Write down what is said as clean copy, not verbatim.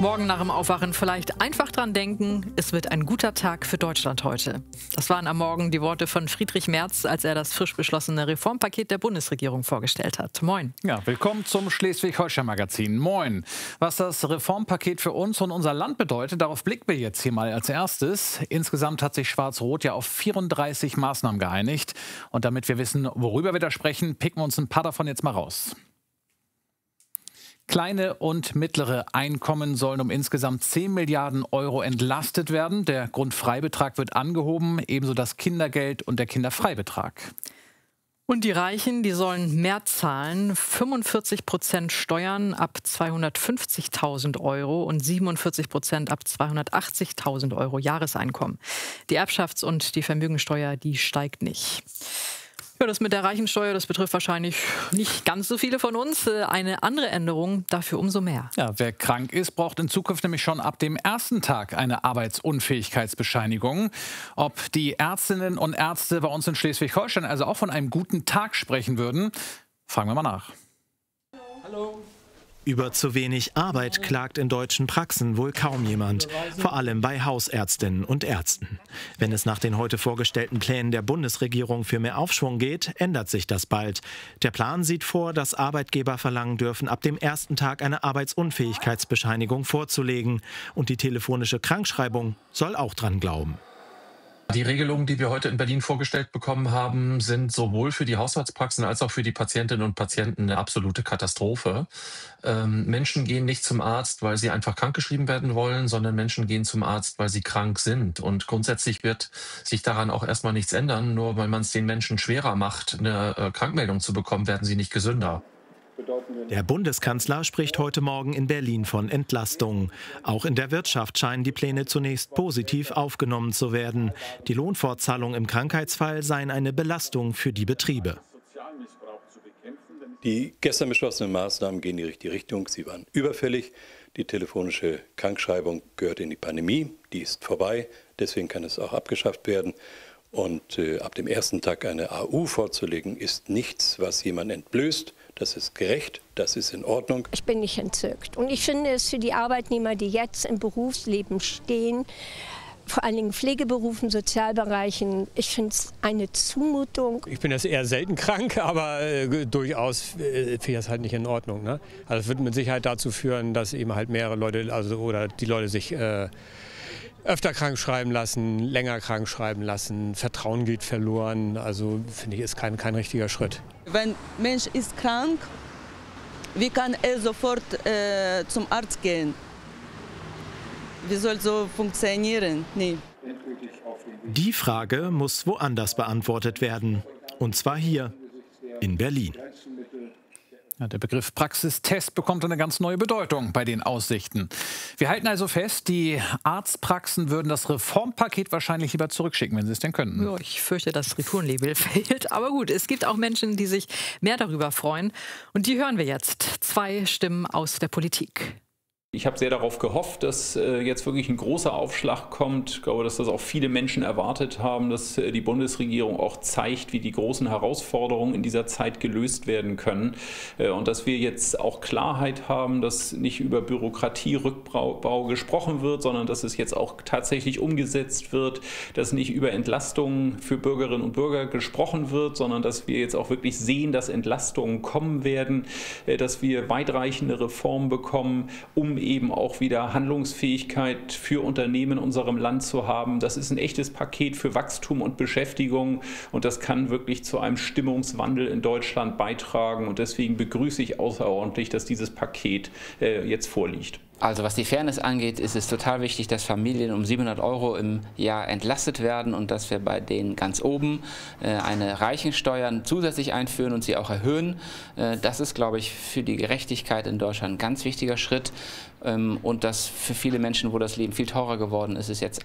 Morgen nach dem Aufwachen vielleicht einfach dran denken, es wird ein guter Tag für Deutschland heute. Das waren am Morgen die Worte von Friedrich Merz, als er das frisch beschlossene Reformpaket der Bundesregierung vorgestellt hat. Moin. Ja, willkommen zum Schleswig-Holstein-Magazin. Moin. Was das Reformpaket für uns und unser Land bedeutet, darauf blicken wir jetzt hier mal als erstes. Insgesamt hat sich Schwarz-Rot ja auf 34 Maßnahmen geeinigt. Und damit wir wissen, worüber wir da sprechen, picken wir uns ein paar davon jetzt mal raus. Kleine und mittlere Einkommen sollen um insgesamt 10 Milliarden Euro entlastet werden. Der Grundfreibetrag wird angehoben, ebenso das Kindergeld und der Kinderfreibetrag. Und die Reichen, die sollen mehr zahlen. 45% Steuern ab 250.000 Euro und 47% ab 280.000 Euro Jahreseinkommen. Die Erbschafts- und die Vermögensteuer, die steigt nicht. Ja, das mit der Reichensteuer, das betrifft wahrscheinlich nicht ganz so viele von uns. Eine andere Änderung, dafür umso mehr. Ja, wer krank ist, braucht in Zukunft nämlich schon ab dem ersten Tag eine Arbeitsunfähigkeitsbescheinigung. Ob die Ärztinnen und Ärzte bei uns in Schleswig-Holstein also auch von einem guten Tag sprechen würden, fragen wir mal nach. Hallo. Über zu wenig Arbeit klagt in deutschen Praxen wohl kaum jemand, vor allem bei Hausärztinnen und Ärzten. Wenn es nach den heute vorgestellten Plänen der Bundesregierung für mehr Aufschwung geht, ändert sich das bald. Der Plan sieht vor, dass Arbeitgeber verlangen dürfen, ab dem ersten Tag eine Arbeitsunfähigkeitsbescheinigung vorzulegen. Und die telefonische Krankschreibung soll auch dran glauben. Die Regelungen, die wir heute in Berlin vorgestellt bekommen haben, sind sowohl für die Hausarztpraxen als auch für die Patientinnen und Patienten eine absolute Katastrophe. Menschen gehen nicht zum Arzt, weil sie einfach krankgeschrieben werden wollen, sondern Menschen gehen zum Arzt, weil sie krank sind. Und grundsätzlich wird sich daran auch erstmal nichts ändern. Nur weil man es den Menschen schwerer macht, eine Krankmeldung zu bekommen, werden sie nicht gesünder. Der Bundeskanzler spricht heute Morgen in Berlin von Entlastung. Auch in der Wirtschaft scheinen die Pläne zunächst positiv aufgenommen zu werden. Die Lohnfortzahlung im Krankheitsfall seien eine Belastung für die Betriebe. Die gestern beschlossenen Maßnahmen gehen in die richtige Richtung. Sie waren überfällig. Die telefonische Krankschreibung gehört in die Pandemie. Die ist vorbei. Deswegen kann es auch abgeschafft werden. Und ab dem ersten Tag eine AU vorzulegen, ist nichts, was jemand entblößt. Das ist gerecht, das ist in Ordnung. Ich bin nicht entzückt. Und ich finde es für die Arbeitnehmer, die jetzt im Berufsleben stehen, vor allen Dingen Pflegeberufen, Sozialbereichen, ich finde es eine Zumutung. Ich bin jetzt eher selten krank, aber durchaus finde ich das halt nicht in Ordnung. Ne? Also es wird mit Sicherheit dazu führen, dass eben halt mehrere Leute, oder die Leute sich öfter krank schreiben lassen, länger krank schreiben lassen, Vertrauen geht verloren. Also finde ich, ist kein richtiger Schritt. Wenn ein Mensch ist krank, wie kann er sofort zum Arzt gehen? Wie soll so funktionieren? Nee. Die Frage muss woanders beantwortet werden. Und zwar hier in Berlin. Ja, der Begriff Praxistest bekommt eine ganz neue Bedeutung bei den Aussichten. Wir halten also fest, die Arztpraxen würden das Reformpaket wahrscheinlich lieber zurückschicken, wenn sie es denn könnten. Ja, ich fürchte, das Retourenlabel fehlt. Aber gut, es gibt auch Menschen, die sich mehr darüber freuen. Und die hören wir jetzt. 2 Stimmen aus der Politik. Ich habe sehr darauf gehofft, dass jetzt wirklich ein großer Aufschlag kommt. Ich glaube, dass das auch viele Menschen erwartet haben, dass die Bundesregierung auch zeigt, wie die großen Herausforderungen in dieser Zeit gelöst werden können. Und dass wir jetzt auch Klarheit haben, dass nicht über Bürokratierückbau gesprochen wird, sondern dass es jetzt auch tatsächlich umgesetzt wird, dass nicht über Entlastungen für Bürgerinnen und Bürger gesprochen wird, sondern dass wir jetzt auch wirklich sehen, dass Entlastungen kommen werden, dass wir weitreichende Reformen bekommen, um eben auch wieder Handlungsfähigkeit für Unternehmen in unserem Land zu haben. Das ist ein echtes Paket für Wachstum und Beschäftigung und das kann wirklich zu einem Stimmungswandel in Deutschland beitragen und deswegen begrüße ich außerordentlich, dass dieses Paket jetzt vorliegt. Also was die Fairness angeht, ist es total wichtig, dass Familien um 700 € im Jahr entlastet werden und dass wir bei denen ganz oben eine Reichensteuer zusätzlich einführen und sie auch erhöhen. Das ist, glaube ich, für die Gerechtigkeit in Deutschland ein ganz wichtiger Schritt. Und dass für viele Menschen, wo das Leben viel teurer geworden ist, es jetzt